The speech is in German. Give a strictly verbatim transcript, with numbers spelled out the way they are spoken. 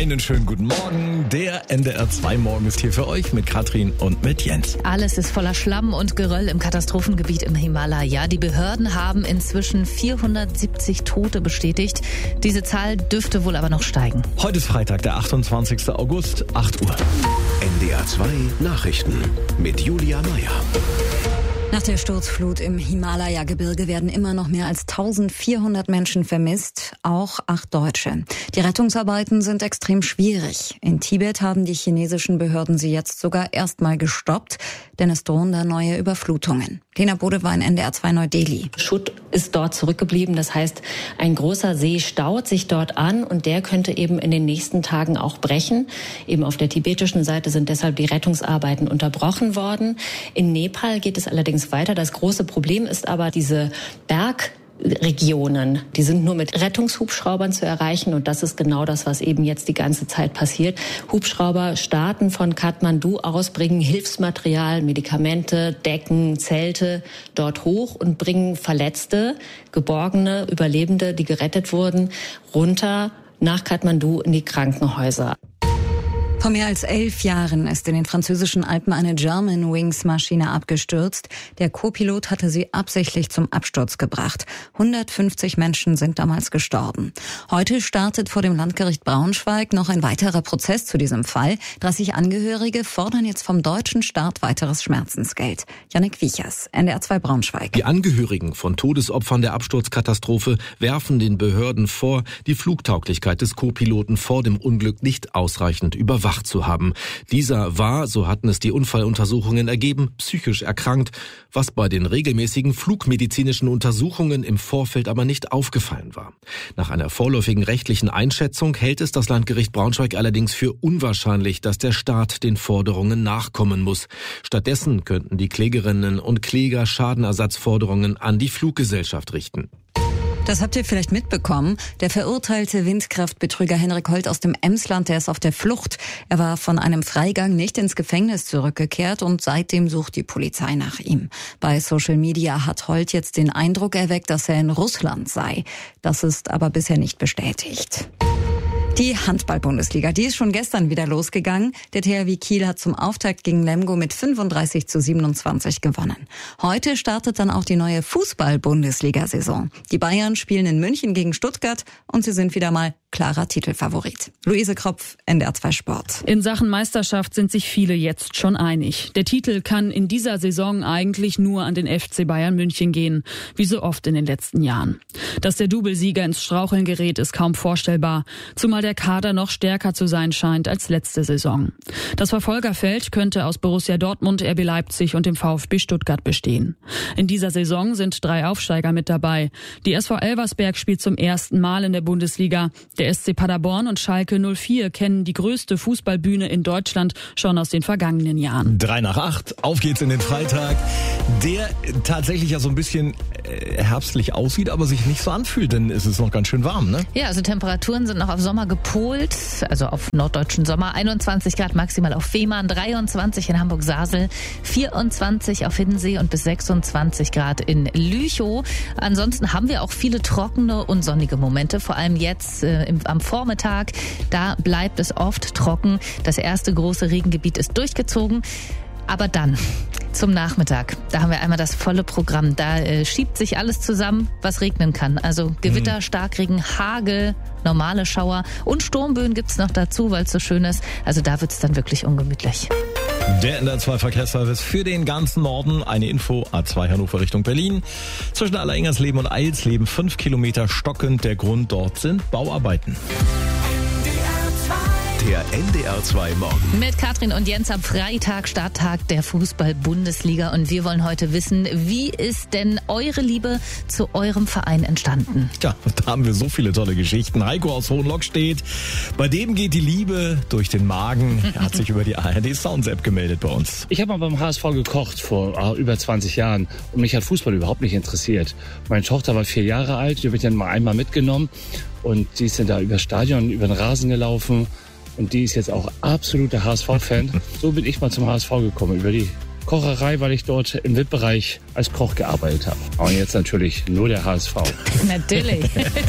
Einen schönen guten Morgen. Der N D R zwei Morgen ist hier für euch mit Katrin und mit Jens. Alles ist voller Schlamm und Geröll im Katastrophengebiet im Himalaya. Die Behörden haben inzwischen vierhundertsiebzig Tote bestätigt. Diese Zahl dürfte wohl aber noch steigen. Heute ist Freitag, der achtundzwanzigster August, acht Uhr. N D R zwei Nachrichten mit Julia Meyer. Nach der Sturzflut im Himalaya-Gebirge werden immer noch mehr als eintausendvierhundert Menschen vermisst, auch acht Deutsche. Die Rettungsarbeiten sind extrem schwierig. In Tibet haben die chinesischen Behörden sie jetzt sogar erstmal gestoppt, denn es drohen da neue Überflutungen. Lena Bode war in N D R zwei Neu-Delhi. Schutt ist dort zurückgeblieben, das heißt, ein großer See staut sich dort an und der könnte eben in den nächsten Tagen auch brechen. Eben auf der tibetischen Seite sind deshalb die Rettungsarbeiten unterbrochen worden. In Nepal geht es allerdings weiter. Das große Problem ist aber diese Bergregionen, die sind nur mit Rettungshubschraubern zu erreichen und das ist genau das, was eben jetzt die ganze Zeit passiert. Hubschrauber starten von Kathmandu aus, bringen Hilfsmaterial, Medikamente, Decken, Zelte dort hoch und bringen Verletzte, Geborgene, Überlebende, die gerettet wurden, runter nach Kathmandu in die Krankenhäuser. Vor mehr als elf Jahren ist in den französischen Alpen eine Germanwings-Maschine abgestürzt. Der Co-Pilot hatte sie absichtlich zum Absturz gebracht. hundertfünfzig Menschen sind damals gestorben. Heute startet vor dem Landgericht Braunschweig noch ein weiterer Prozess zu diesem Fall. dreißig Angehörige fordern jetzt vom deutschen Staat weiteres Schmerzensgeld. Jannik Wiechers, N D R zwei Braunschweig. Die Angehörigen von Todesopfern der Absturzkatastrophe werfen den Behörden vor, die Flugtauglichkeit des Co-Piloten vor dem Unglück nicht ausreichend überwacht zu haben. Dieser war, so hatten es die Unfalluntersuchungen ergeben, psychisch erkrankt, was bei den regelmäßigen flugmedizinischen Untersuchungen im Vorfeld aber nicht aufgefallen war. Nach einer vorläufigen rechtlichen Einschätzung hält es das Landgericht Braunschweig allerdings für unwahrscheinlich, dass der Staat den Forderungen nachkommen muss. Stattdessen könnten die Klägerinnen und Kläger Schadenersatzforderungen an die Fluggesellschaft richten. Das habt ihr vielleicht mitbekommen. Der verurteilte Windkraftbetrüger Henrik Holt aus dem Emsland, der ist auf der Flucht. Er war von einem Freigang nicht ins Gefängnis zurückgekehrt und seitdem sucht die Polizei nach ihm. Bei Social Media hat Holt jetzt den Eindruck erweckt, dass er in Russland sei. Das ist aber bisher nicht bestätigt. Die Handball-Bundesliga, die ist schon gestern wieder losgegangen. Der T H W Kiel hat zum Auftakt gegen Lemgo mit fünfunddreißig zu siebenundzwanzig gewonnen. Heute startet dann auch die neue Fußball-Bundesliga-Saison. Die Bayern spielen in München gegen Stuttgart und sie sind wieder mal klarer Titelfavorit. Luise Kropf, N D R zwei Sport. In Sachen Meisterschaft sind sich viele jetzt schon einig. Der Titel kann in dieser Saison eigentlich nur an den F C Bayern München gehen, wie so oft in den letzten Jahren. Dass der Doublesieger ins Straucheln gerät, ist kaum vorstellbar, zumal der Kader noch stärker zu sein scheint als letzte Saison. Das Verfolgerfeld könnte aus Borussia Dortmund, R B Leipzig und dem VfB Stuttgart bestehen. In dieser Saison sind drei Aufsteiger mit dabei. Die S V Elversberg spielt zum ersten Mal in der Bundesliga. Der S C Paderborn und Schalke null vier kennen die größte Fußballbühne in Deutschland schon aus den vergangenen Jahren. Drei nach acht, auf geht's in den Freitag, der tatsächlich ja so ein bisschen äh, herbstlich aussieht, aber sich nicht so anfühlt, denn es ist noch ganz schön warm, ne? Ja, also Temperaturen sind noch auf Sommer gepolt, also auf norddeutschen Sommer. einundzwanzig Grad maximal auf Fehmarn, dreiundzwanzig in Hamburg-Sasel, vierundzwanzig auf Hiddensee und bis sechsundzwanzig Grad in Lüchow. Ansonsten haben wir auch viele trockene und sonnige Momente, vor allem jetzt äh, im, am Vormittag. Da bleibt es oft trocken. Das erste große Regengebiet ist durchgezogen. Aber dann zum Nachmittag, da haben wir einmal das volle Programm. Da äh, schiebt sich alles zusammen, was regnen kann. Also Gewitter, mhm. Starkregen, Hagel, normale Schauer und Sturmböen gibt's noch dazu, weil es so schön ist. Also da wird's dann wirklich ungemütlich. Der N D R zwei Verkehrsservice für den ganzen Norden. Eine Info, A zwei Hannover Richtung Berlin. Zwischen Alleringers-Leben und Eilsleben fünf Kilometer stockend. Der Grund dort sind Bauarbeiten. Der N D R zwei Morgen. Mit Katrin und Jens am Freitag, Starttag der Fußball-Bundesliga. Und wir wollen heute wissen, wie ist denn eure Liebe zu eurem Verein entstanden? Tja, da haben wir so viele tolle Geschichten. Heiko aus Hohenlock-Stedt. Bei dem geht die Liebe durch den Magen. Er hat sich über die A R D Sounds App gemeldet bei uns. Ich habe mal beim H S V gekocht vor ah, über zwanzig Jahren. Und mich hat Fußball überhaupt nicht interessiert. Meine Tochter war vier Jahre alt. Die habe ich dann mal einmal mitgenommen. Und die ist dann da über das Stadion, über den Rasen gelaufen. Und die ist jetzt auch absoluter H S V-Fan. So bin ich mal zum H S V gekommen, über die Kocherei, weil ich dort im V I P-Bereich als Koch gearbeitet habe. Und jetzt natürlich nur der H S V. Natürlich.